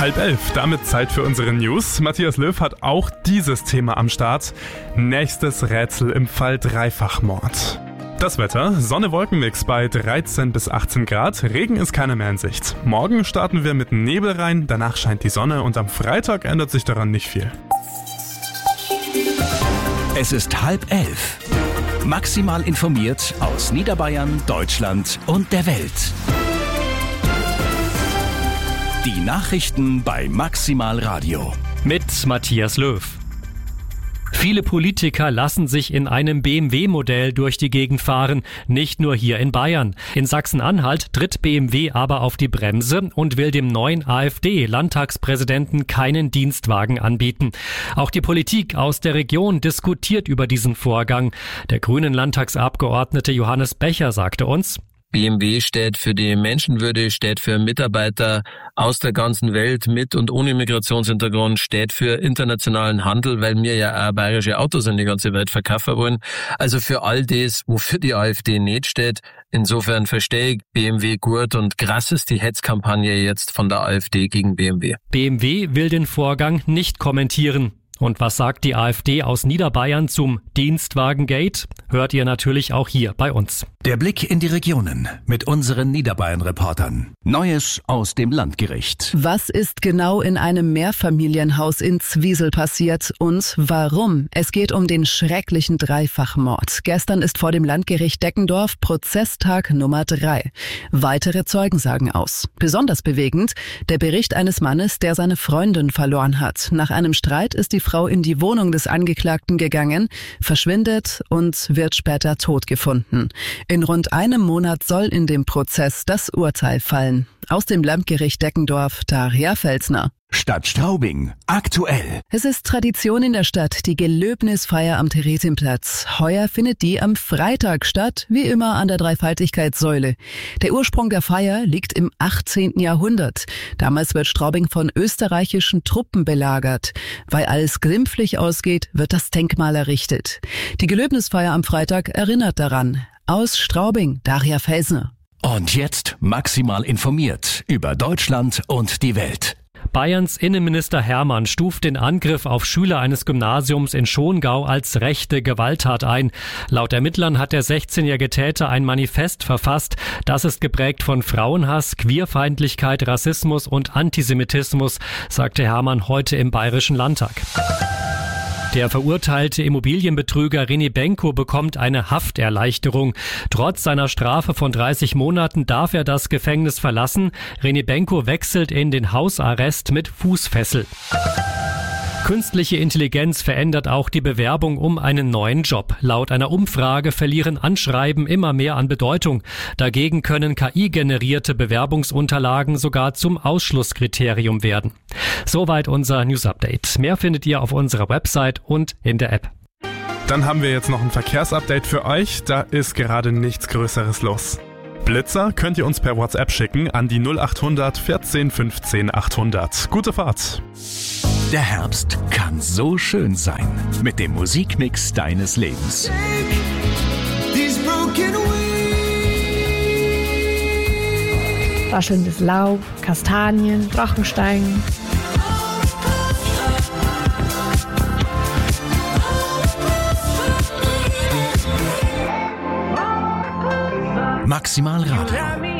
10:30, damit Zeit für unsere News. Matthias Löw hat auch dieses Thema am Start. Nächstes Rätsel im Fall Dreifachmord. Das Wetter, Sonne-Wolkenmix bei 13 bis 18 Grad, Regen ist keiner mehr in Sicht. Morgen starten wir mit Nebel rein, danach scheint die Sonne und am Freitag ändert sich daran nicht viel. Es ist 10:30. Maximal informiert aus Niederbayern, Deutschland und der Welt. Die Nachrichten bei Maximal Radio. Mit Matthias Löw. Viele Politiker lassen sich in einem BMW-Modell durch die Gegend fahren, nicht nur hier in Bayern. In Sachsen-Anhalt tritt BMW aber auf die Bremse und will dem neuen AfD-Landtagspräsidenten keinen Dienstwagen anbieten. Auch die Politik aus der Region diskutiert über diesen Vorgang. Der grünen Landtagsabgeordnete Johannes Becher sagte uns: BMW steht für die Menschenwürde, steht für Mitarbeiter aus der ganzen Welt mit und ohne Migrationshintergrund, steht für internationalen Handel, weil wir ja auch bayerische Autos in die ganze Welt verkaufen wollen. Also für all das, wofür die AfD nicht steht. Insofern verstehe ich BMW gut und krass ist die Hetzkampagne jetzt von der AfD gegen BMW. BMW will den Vorgang nicht kommentieren. Und was sagt die AfD aus Niederbayern zum Dienstwagengate? Hört ihr natürlich auch hier bei uns. Der Blick in die Regionen mit unseren Niederbayern-Reportern. Neues aus dem Landgericht. Was ist genau in einem Mehrfamilienhaus in Zwiesel passiert und warum? Es geht um den schrecklichen Dreifachmord. Gestern ist vor dem Landgericht Deckendorf Prozesstag Nummer 3. Weitere Zeugen sagen aus. Besonders bewegend der Bericht eines Mannes, der seine Freundin verloren hat. Nach einem Streit ist die Frau in die Wohnung des Angeklagten gegangen, verschwindet und wird später tot gefunden. In rund einem Monat soll in dem Prozess das Urteil fallen. Aus dem Landgericht Deckendorf, Daria Felsner. Stadt Straubing. Aktuell. Es ist Tradition in der Stadt, die Gelöbnisfeier am Theresienplatz. Heuer findet die am Freitag statt, wie immer an der Dreifaltigkeitssäule. Der Ursprung der Feier liegt im 18. Jahrhundert. Damals wird Straubing von österreichischen Truppen belagert. Weil alles glimpflich ausgeht, wird das Denkmal errichtet. Die Gelöbnisfeier am Freitag erinnert daran. Aus Straubing, Daria Felsner. Und jetzt maximal informiert über Deutschland und die Welt. Bayerns Innenminister Hermann stuft den Angriff auf Schüler eines Gymnasiums in Schongau als rechte Gewalttat ein. Laut Ermittlern hat der 16-jährige Täter ein Manifest verfasst. Das ist geprägt von Frauenhass, Queerfeindlichkeit, Rassismus und Antisemitismus, sagte Hermann heute im Bayerischen Landtag. Der verurteilte Immobilienbetrüger René Benko bekommt eine Hafterleichterung. Trotz seiner Strafe von 30 Monaten darf er das Gefängnis verlassen. René Benko wechselt in den Hausarrest mit Fußfessel. Künstliche Intelligenz verändert auch die Bewerbung um einen neuen Job. Laut einer Umfrage verlieren Anschreiben immer mehr an Bedeutung. Dagegen können KI-generierte Bewerbungsunterlagen sogar zum Ausschlusskriterium werden. Soweit unser News-Update. Mehr findet ihr auf unserer Website und in der App. Dann haben wir jetzt noch ein Verkehrsupdate für euch. Da ist gerade nichts Größeres los. Blitzer könnt ihr uns per WhatsApp schicken an die 0800 14 15 800. Gute Fahrt! Der Herbst kann so schön sein mit dem Musikmix deines Lebens. Raschelndes Laub, Kastanien, Drachensteigen. Maximal Radio.